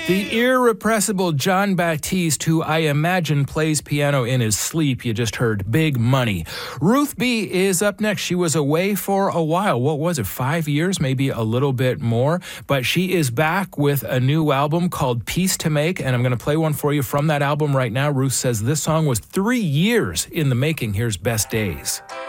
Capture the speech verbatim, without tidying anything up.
The irrepressible Jon Batiste, who I imagine plays piano in his sleep. You just heard Big Money. Ruth B is up next. She was away for a while. What was it, five years, maybe a little bit more? But she is back with a new album called Peace to Make, and I'm going to play one for you from that album right now. Ruth says this song was three years in the making. Here's Best Days.